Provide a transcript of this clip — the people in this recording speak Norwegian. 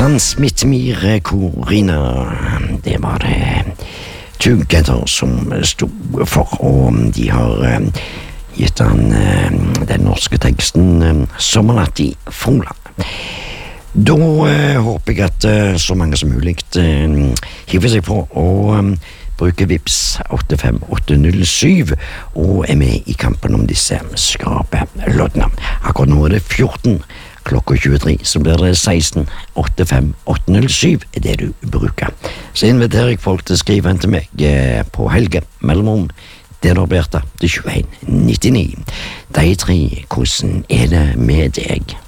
Transmitmir Corina, det var det Together som stod for, og de har gitt han den norske teksten Sommernatt i Frogland. Da håper jeg at så mange som mulig hiver seg på og bruker Vips 85807 og er med i kampen om disse skrapeloddene. Akkurat nå er det 14, klokka 23, så blir det 16, 85807 er det du bruker. Så inviterer jeg folk til å skrive en til meg på Helge, mellomrom det da Bertha til 2199. De tre, hvordan er det med deg?